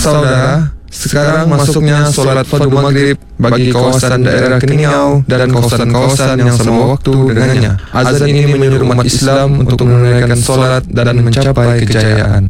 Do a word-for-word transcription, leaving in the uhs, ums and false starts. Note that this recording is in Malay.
Saudara, sekarang masuknya solat fardu maghrib bagi kawasan daerah Keningiau dan kawasan-kawasan yang sama waktu dengannya. Azan ini menyuruh umat Islam untuk menunaikan solat dan mencapai kejayaan.